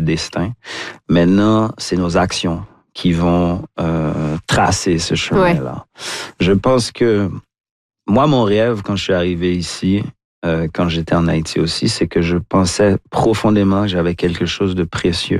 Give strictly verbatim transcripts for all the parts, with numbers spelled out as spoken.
destin. Maintenant, c'est nos actions qui vont euh, tracer ce chemin-là. Ouais. Je pense que moi, mon rêve, quand je suis arrivé ici, euh, quand j'étais en Haïti aussi, c'est que je pensais profondément que j'avais quelque chose de précieux.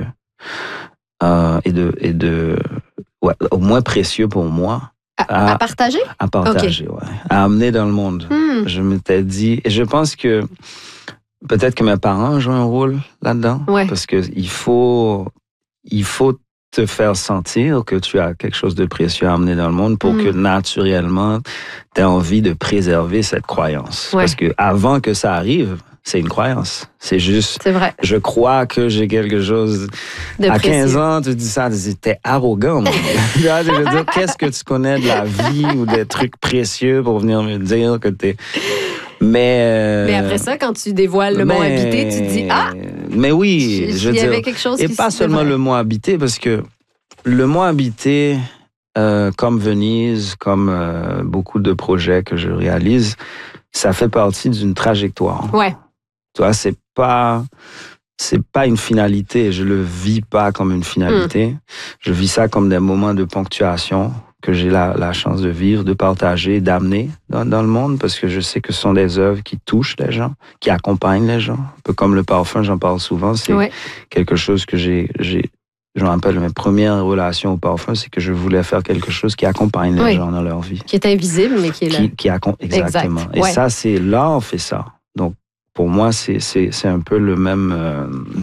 Euh, et de, et de ouais, au moins précieux pour moi. À, à, à partager? À partager, okay. ouais. À amener dans le monde. Mm. Je m'étais dit, et je pense que peut-être que mes parents jouent un rôle là-dedans. Ouais. Parce qu'il faut, il faut te faire sentir que tu as quelque chose de précieux à amener dans le monde pour mm. que naturellement, tu aies envie de préserver cette croyance. Ouais. Parce que avant que ça arrive, c'est une croyance. C'est juste, c'est vrai. Je crois que j'ai quelque chose. De à précieux. quinze ans, tu dis ça, tu dis, t'es arrogant. Je veux dire, qu'est-ce que tu connais de la vie ou des trucs précieux pour venir me dire que t'es... Mais, euh, mais après ça, quand tu dévoiles le mais, mot habité, tu te dis, ah! Mais oui, je veux il y dire, avait quelque chose et qui pas seulement vrai. le mot habité, parce que le mot habité, euh, comme Venise, comme euh, beaucoup de projets que je réalise, ça fait partie d'une trajectoire. Ouais. Tu vois, c'est pas, c'est pas une finalité. Je le vis pas comme une finalité. Mm. Je vis ça comme des moments de ponctuation que j'ai la, la chance de vivre, de partager, d'amener dans, dans le monde, parce que je sais que ce sont des œuvres qui touchent les gens, qui accompagnent les gens. Un peu comme le parfum, j'en parle souvent. C'est ouais. quelque chose que j'ai, j'ai, je me rappelle, mes premières relations au parfum, c'est que je voulais faire quelque chose qui accompagne les oui. gens dans leur vie. Qui est invisible, mais qui est là. Qui, qui accom- Exactement. Exact. Et ouais. ça, c'est l'art fait ça. Donc, pour moi, c'est, c'est, c'est un peu le même, euh,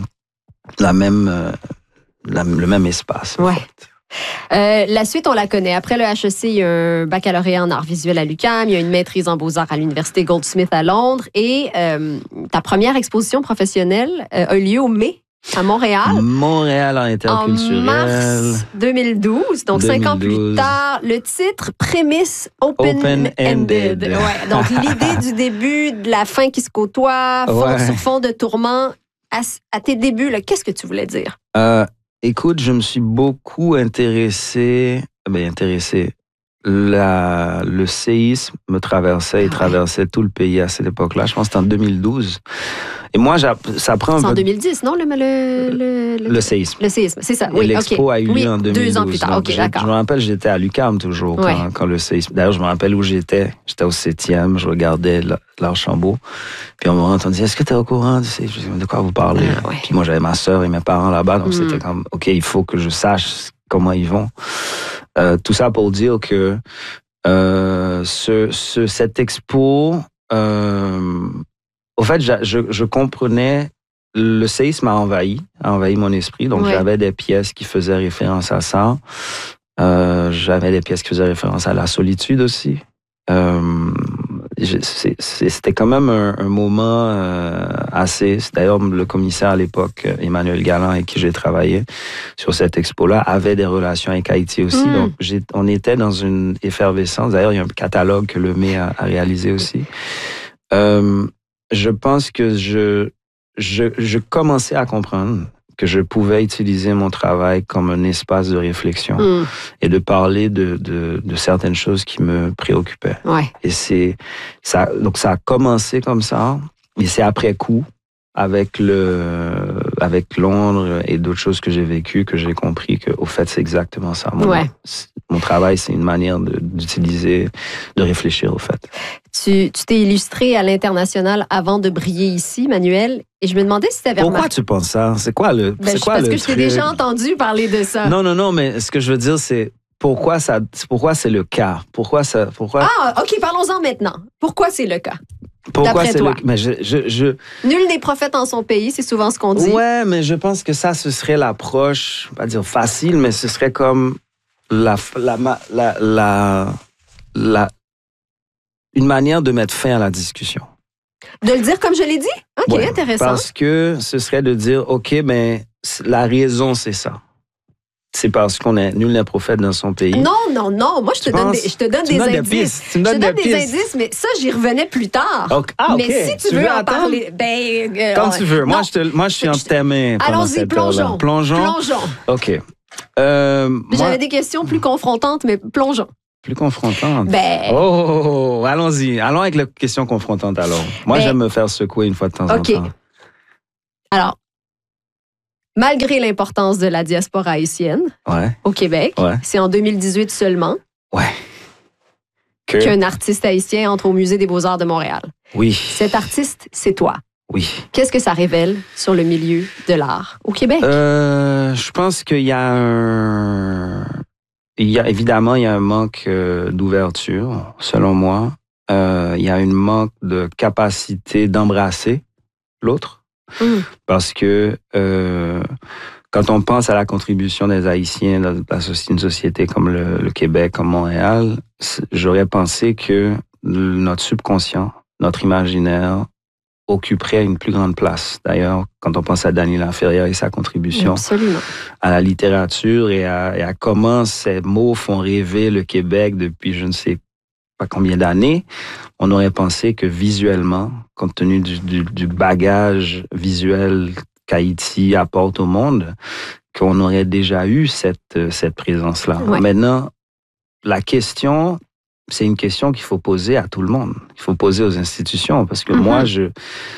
la même, euh, la, le même espace. Ouais. Euh, la suite, on la connaît. Après le H E C, il y a un baccalauréat en arts visuels à l'U Q A M, il y a une maîtrise en beaux-arts à l'Université Goldsmith à Londres et euh, ta première exposition professionnelle euh, a eu lieu au mai à Montréal. Montréal en interculturel. En mars deux mille douze, donc cinq ans plus tard. Le titre, prémisse open-ended. Open-ended. Ouais, donc l'idée du début, de la fin qui se côtoie, fond ouais. sur fond de tourment. À, à tes débuts, là, qu'est-ce que tu voulais dire? Euh, écoute, je me suis beaucoup intéressé, ben intéressé. La, le séisme me traversait et ah ouais. traversait tout le pays à cette époque-là. Je pense que c'était en deux mille douze. Et moi, ça prend un c'est peu... en deux mille dix, non? Le, le, le, le... le séisme. Le séisme, c'est ça. Et oui, l'expo okay. a eu lieu oui, en deux mille douze. Deux ans plus tard, OK, je, d'accord. Je me rappelle, j'étais à l'U Q A M toujours ouais. quand, quand le séisme... D'ailleurs, je me rappelle où j'étais. J'étais au septième, je regardais l'Archambault. Puis on m'a entendu, est-ce que tu es au courant de, ces... de quoi vous parlez? Ah, ouais. Puis moi, j'avais ma sœur et mes parents là-bas, donc mm. c'était comme, OK, il faut que je sache comment ils vont. Euh, tout ça pour dire que Euh, ce, ce, cette expo, euh, au fait, je, je comprenais, le séisme a envahi, a envahi mon esprit, donc ouais. j'avais des pièces qui faisaient référence à ça. Euh, j'avais des pièces qui faisaient référence à la solitude aussi. Euh, c'est, c'est, c'était quand même un, un moment euh, assez... D'ailleurs, le commissaire à l'époque, Emmanuel Galland, avec qui j'ai travaillé sur cette expo-là, avait des relations avec Haïti aussi. Mmh. Donc, j'ai, on était dans une effervescence. D'ailleurs, il y a un catalogue que le M E a, a réalisé aussi. Euh, je pense que je, je, je commençais à comprendre que je pouvais utiliser mon travail comme un espace de réflexion mmh. et de parler de, de, de certaines choses qui me préoccupaient. Ouais. Et c'est ça, donc ça a commencé comme ça, mais c'est après coup, avec le, avec Londres et d'autres choses que j'ai vécues, que j'ai compris que, au fait, c'est exactement ça. Mon, ouais. mon travail, c'est une manière de, d'utiliser, de réfléchir, au fait. Tu, tu t'es illustré à l'international avant de briller ici, Manuel, et je me demandais si tu avais Pourquoi remarqué... tu penses ça? C'est quoi le, ben, c'est quoi parce le que je t'ai déjà entendu parler de ça. Non, non, non, mais ce que je veux dire, c'est pourquoi ça, pourquoi c'est le cas? Pourquoi ça, pourquoi... Ah, OK, parlons-en maintenant. Pourquoi c'est le cas? Pourquoi D'après c'est toi? le... Mais je, je, je... Nul n'est prophète en son pays, c'est souvent ce qu'on dit. Ouais, mais je pense que ça, ce serait l'approche, pas dire facile, mais ce serait comme la, la, la, la, la, une manière de mettre fin à la discussion. De le dire comme je l'ai dit? OK, ouais, intéressant. Parce que ce serait de dire, OK, mais la raison, c'est ça. C'est parce qu'on est nul n'est prophète dans son pays. Non, non, non. Moi, je te donne des, je te donne des indices. Tu me donnes je te donne des, des pistes. indices, mais ça, j'y revenais plus tard. Okay. Ah, OK. Mais si tu, tu veux, veux en attendre? Parler, ben... Euh, Quand tu veux. Moi, je, te, moi, je suis en tes mains. Allons-y, plongeons. Plongeons. Plongeons. OK. Euh, J'avais moi... des questions plus confrontantes, mais plongeons. Plus confrontantes? Ben... Oh, oh, oh, oh, allons-y. Allons avec les questions confrontantes, alors. Moi, ben... j'aime me faire secouer une fois de temps okay. en temps. Alors, malgré l'importance de la diaspora haïtienne ouais. au Québec, ouais. c'est en deux mille dix-huit seulement ouais. que... qu'un artiste haïtien entre au Musée des Beaux-Arts de Montréal. Oui. Cet artiste, c'est toi. Oui. Qu'est-ce que ça révèle sur le milieu de l'art au Québec? Euh, je pense qu'il y a un... Il y a, évidemment, il y a un manque euh, d'ouverture, selon moi. Euh, il y a un manque de capacité d'embrasser l'autre. Mmh. Parce que euh, quand on pense à la contribution des Haïtiens dans une société comme le, le Québec, comme Montréal, j'aurais pensé que notre subconscient, notre imaginaire, occuperait une plus grande place. D'ailleurs, quand on pense à Dany Laferrière et sa contribution Absolument. à la littérature et à, et à comment ces mots font rêver le Québec depuis je ne sais pas combien d'années, on aurait pensé que visuellement, compte tenu du, du, du bagage visuel qu'Haïti apporte au monde, qu'on aurait déjà eu cette, cette présence-là. Ouais. Maintenant, la question... c'est une question qu'il faut poser à tout le monde. Il faut poser aux institutions parce que mm-hmm. moi, je,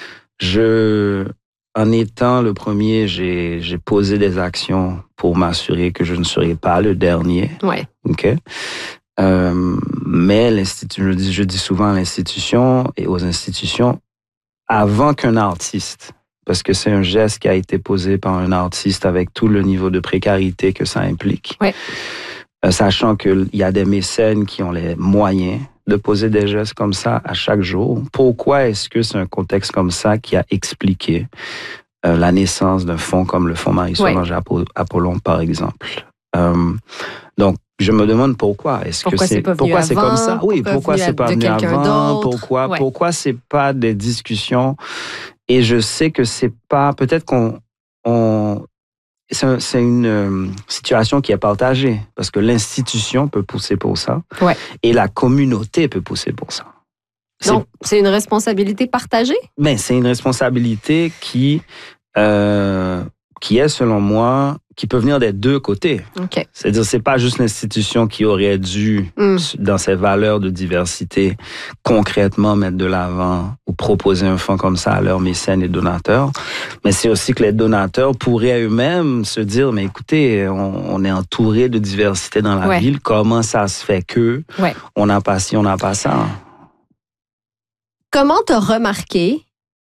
je, en étant le premier, j'ai, j'ai posé des actions pour m'assurer que je ne serai pas le dernier. Ouais. OK? Euh, mais l'institut, je dis, je dis souvent à l'institution et aux institutions, avant qu'un artiste, parce que c'est un geste qui a été posé par un artiste avec tout le niveau de précarité que ça implique. Ouais. Sachant qu'il y a des mécènes qui ont les moyens de poser des gestes comme ça à chaque jour. Pourquoi est-ce que c'est un contexte comme ça qui a expliqué euh, la naissance d'un fonds comme le Fonds Marie-Solange ouais. Apollon, par exemple? Euh, donc, je me demande pourquoi. Est-ce pourquoi que c'est, c'est pas pourquoi venu c'est avant, comme ça? Oui, pourquoi, pourquoi c'est pas venu avant? D'autre? Pourquoi, ouais. pourquoi c'est pas des discussions? Et je sais que c'est pas... Peut-être qu'on... On, C'est, c'est une euh, situation qui est partagée parce que l'institution peut pousser pour ça ouais. et la communauté peut pousser pour ça. Donc, c'est, c'est une responsabilité partagée? Mais c'est une responsabilité qui, euh, qui est, selon moi, qui peut venir des deux côtés. Okay. C'est-à-dire, c'est pas juste l'institution qui aurait dû, mm. dans ses valeurs de diversité, concrètement mettre de l'avant ou proposer un fonds comme ça à leurs mécènes et donateurs, mais c'est aussi que les donateurs pourraient eux-mêmes se dire, mais écoutez, on, on est entouré de diversité dans la ouais. ville, comment ça se fait que ouais. on n'a pas ci, on n'a pas ça? Comment t'as remarqué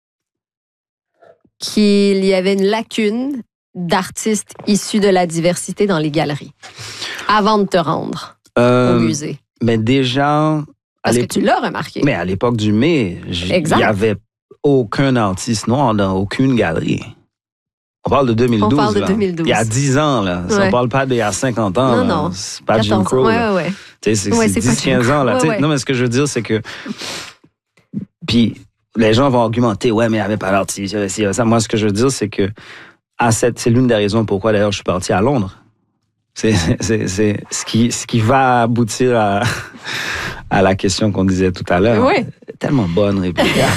qu'il y avait une lacune d'artistes issus de la diversité dans les galeries avant de te rendre euh, au musée? Mais déjà... Parce que tu l'as remarqué. Mais à l'époque du mai, il n'y avait aucun artiste noir dans aucune galerie. On parle de deux mille douze. On parle de là. deux mille douze. Il y a dix ans, là. Ouais. On ne parle pas d'il y a cinquante ans. Non, là. non. C'est pas Jim Crow. Ouais, ouais. C'est, c'est, ouais, c'est dix quinze ans. Là. Ouais, ouais. Non, mais ce que je veux dire, c'est que... Puis les gens vont argumenter, ouais, mais il n'y avait pas d'artiste. Ça. Moi, ce que je veux dire, c'est que à cette, c'est l'une des raisons pourquoi, d'ailleurs, je suis parti à Londres. C'est, c'est, c'est ce, qui, ce qui va aboutir à, à la question qu'on disait tout à l'heure. Oui. Tellement bonne, Rebecca.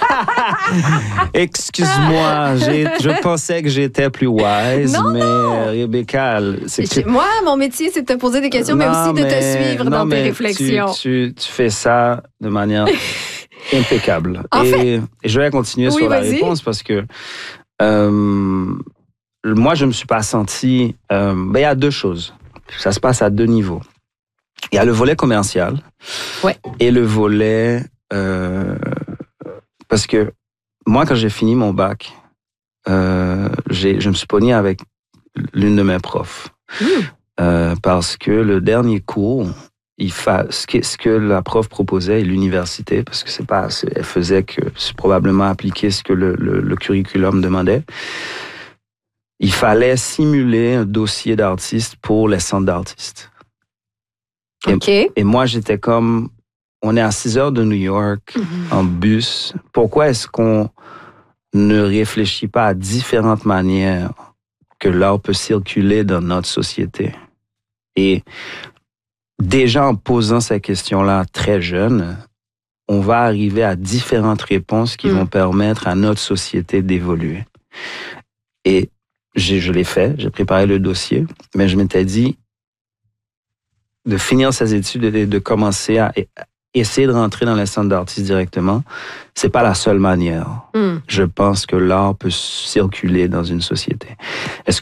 Excuse-moi, j'ai, je pensais que j'étais plus wise, non, mais non. Rebecca... C'est que tu... Moi, mon métier, c'est de te poser des questions, non, mais aussi de mais, te suivre non, dans tes mais réflexions. Tu, tu, tu fais ça de manière impeccable. En et, fait... et je vais continuer oui, sur vas-y. la réponse parce que... Euh, moi, je ne me suis pas senti... Euh, ben, il y a deux choses. Ça se passe à deux niveaux. Il y a le volet commercial ouais. et le volet... Euh, parce que moi, quand j'ai fini mon bac, euh, j'ai, je me suis pogné avec l'une de mes profs. Mmh. Euh, parce que le dernier cours, il fa... ce, que, ce que la prof proposait, et l'université, parce que c'est pas... elle faisait que c'est probablement appliquer ce que le, le, le curriculum demandait, il fallait simuler un dossier d'artiste pour les centres d'artistes. Et, okay. et moi, j'étais comme, on est à six heures de New York, mm-hmm. en bus. Pourquoi est-ce qu'on ne réfléchit pas à différentes manières que l'art peut circuler dans notre société? Et déjà en posant ces questions-là très jeunes, on va arriver à différentes réponses qui mm. vont permettre à notre société d'évoluer. Et J'ai, je l'ai fait, j'ai préparé le dossier, mais je m'étais dit de finir ces études et de commencer à, essayer de rentrer dans les centres d'artistes directement, c'est pas la seule manière. Mm. Je pense que l'art peut circuler dans une société. Est-ce